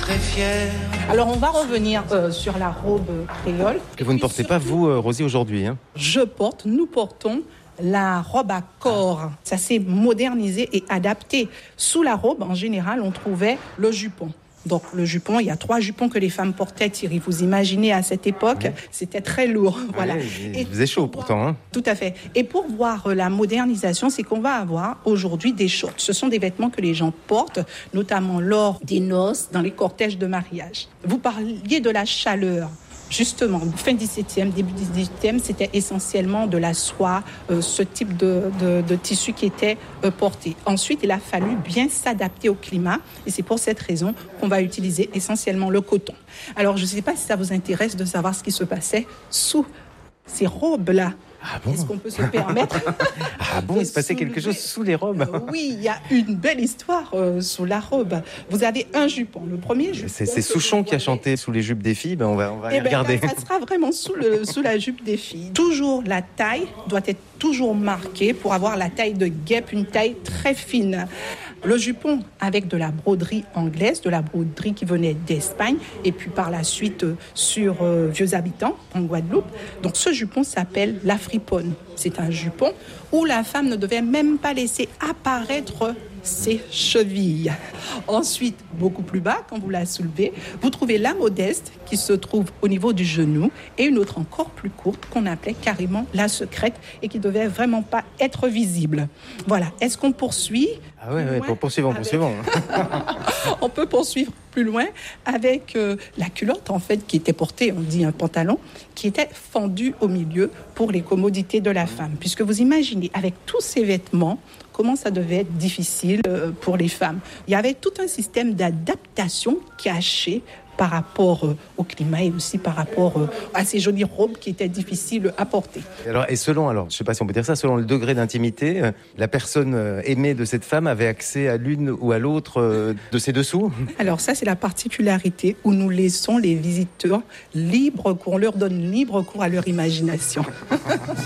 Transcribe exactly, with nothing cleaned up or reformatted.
très fière. Alors on va revenir euh, sur la robe créole. Que vous ne portez pas, vous, euh, Rosie, aujourd'hui, hein. Je porte, nous portons la robe à corps. Ça s'est modernisé et adapté. Sous la robe, en général, on trouvait le jupon. Donc le jupon, il y a trois jupons que les femmes portaient, Thierry. Vous imaginez à cette époque, ouais. C'était très lourd. Voilà. Ouais, il faisait chaud pourtant. Hein. Tout à fait. Et pour voir la modernisation, c'est qu'on va avoir aujourd'hui des shorts. Ce sont des vêtements que les gens portent, notamment lors des noces, dans les cortèges de mariage. Vous parliez de la chaleur. Justement, fin dix-septième, début dix-huitième, c'était essentiellement de la soie, euh, ce type de, de, de tissu qui était euh, porté. Ensuite, il a fallu bien s'adapter au climat et c'est pour cette raison qu'on va utiliser essentiellement le coton. Alors, je ne sais pas si ça vous intéresse de savoir ce qui se passait sous ces robes-là. Ah bon? Est-ce qu'on peut se permettre Ah bon, il se passait quelque chose sous les robes? euh, Oui, il y a une belle histoire euh, sous la robe. Vous avez un jupon. Le premier jupon... C'est, c'est Souchon qui a chanté sous les jupes des filles. Ben on va, on va eh aller ben, regarder. Ça sera vraiment sous, le, sous la jupe des filles. Toujours, la taille doit être toujours marquée pour avoir la taille de guêpe, une taille très fine. Le jupon avec de la broderie anglaise, de la broderie qui venait d'Espagne, et puis par la suite euh, sur euh, Vieux Habitants, en Guadeloupe. Donc ce jupon s'appelle la friponne. C'est un jupon où la femme ne devait même pas laisser apparaître ses chevilles. Ensuite, beaucoup plus bas, quand vous la soulevez, vous trouvez la modeste qui se trouve au niveau du genou et une autre encore plus courte qu'on appelait carrément la secrète et qui devait vraiment pas être visible. Voilà. Est-ce qu'on poursuit? Ah ouais, ouais, poursuivons, avec... poursuivons. On peut poursuivre plus loin avec euh, la culotte en fait qui était portée, on dit un pantalon, qui était fendu au milieu pour les commodités de la femme. Puisque vous imaginez, avec tous ces vêtements, comment ça devait être difficile euh, pour les femmes. Il y avait tout un système d'adaptation caché par rapport euh, au climat et aussi par rapport euh, à ces jolies robes qui étaient difficiles à porter. Et alors, et selon, alors, je ne sais pas si on peut dire ça, selon le degré d'intimité, euh, la personne euh, aimée de cette femme avait accès à l'une ou à l'autre euh, de ses dessous? Alors ça, c'est la particularité où nous laissons les visiteurs libres, qu'on leur donne libre cours à leur imagination.